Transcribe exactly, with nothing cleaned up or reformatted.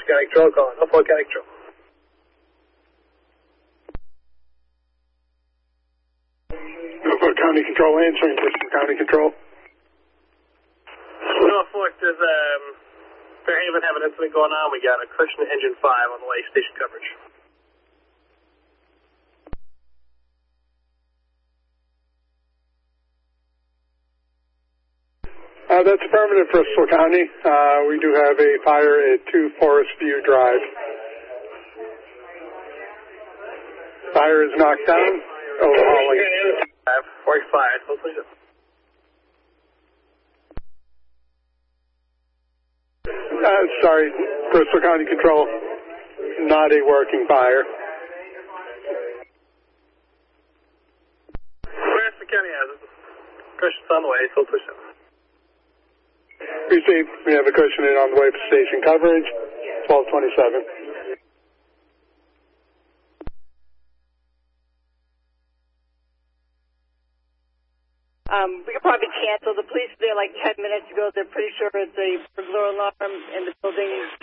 County Control calling. Norfolk County Control. Norfolk County Control answering, Bristol County Control. Norfolk, there's um, Fairhaven have an incident going on. We got a Cushing Engine five on the way, station coverage. Uh, that's affirmative, Bristol County. Uh, we do have a fire at two Forest View Drive. Fire is knocked down. Overhauling. forty-five, hopefully. Uh, sorry, Bristol County Control. Not a working fire. Where's the county has it? Cushing's on the way, so push it. Received. We have a Cushing in on the way for station coverage. twelve twenty-seven. Um, we could probably cancel. The police were there like ten minutes ago. They're pretty sure it's a burglar alarm in the building